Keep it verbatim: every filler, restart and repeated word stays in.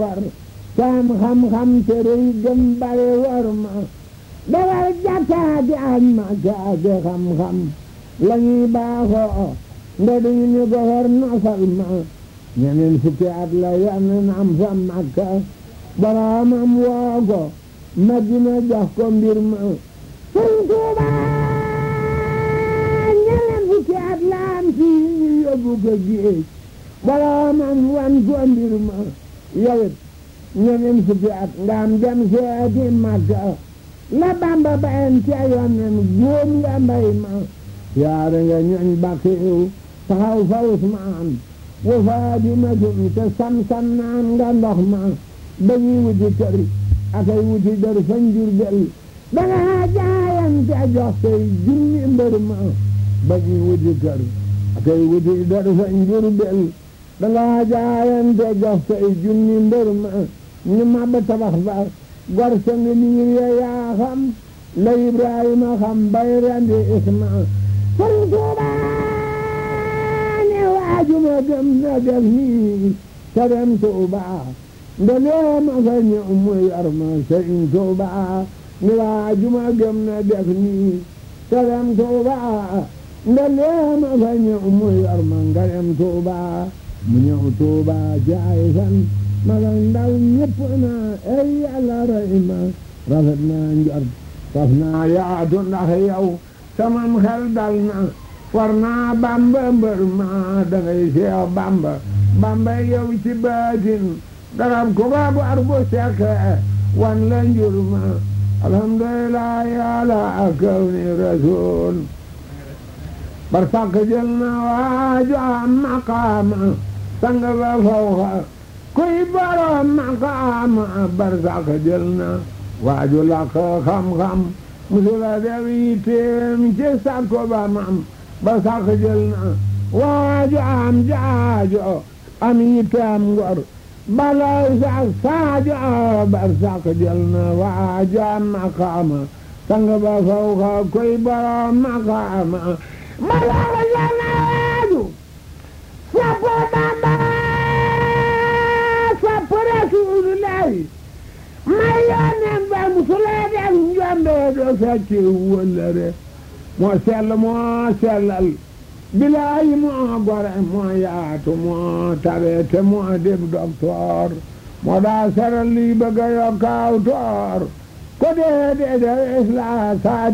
war saam xam-xam te rëy gëm bare war ma dawal jàkkaati ak ma caati xam-xam la ñuy baaxoo nda duñu ñu goxor nofal ma ñeneen fukki at la yanen am fa Makka boroomam woo ko Madina jox ko mbir ma Sëñ Tuuba ñeneen fukki at la am fii ñu yóbbu ko géej boroomam wan ko mbir ma yowit ñeneen fukki at nga am dem seeti Makka la Bamba bayen ca yonen góom nga mbay ma yaare nga ñoñ Bakiyu taxaw fa Usmaan wa Faadimatum te sam-sam naan nga ndox ma dañuy wuti kër akay wuti dër fa Njurbel danga jaayante jox say junni mbër ma dañuy wuti kër akay wuti dër fa Njurbel danga jaayante jox say junni mbër ma ñu mabba tabax ba gor sa nga niir ya yaa xam la Ibrahima xam bay rendi Isma Sëriñ Tuuba ne waajuma gëm na def nii te dem Tuuba ndelee ma fa ñëw muy arma Sëriñ Tuuba ne waajuma gëm na def nii te dem Tuuba ndelee ma fa ñëw muy arma nga dem Tuuba mu ñëw Tuuba jaay fan ma nga ndaw ñëpp na ey Yàlla rey ma rafet naa njort saf naa yaatu ndax yow samam xel dal na war naa Bamba mbër ma dangay Seex Bamba Bamba yow ci baatin darab ko ba war bu seqe wan la njur ma alhamdulillah yàlla ak kawni rasul bar sàkk jël na waaju am maqaama sang ba fawxa kuy borom maqaama bar sàkk jël na waaju làkk xam-xam musula def yitteem ci sàkko ba mam ba sàkk jël na waaju am jaajo am yitteem ngor balay sax saajo bar sàkk jël na waaju am maqaama sang ba fawxa kuy borom maqaama balay jël na waaju sappo Bamba sappo Rasuulullaahi may yónneen ba musulee def njombe do fecci wëllëre moo sell moo sellal bilaay moo gore moo yaatu moo tabe te moo dib doktoor moo daa seral li bëgga yokkaaw toor ko dee dee dee isla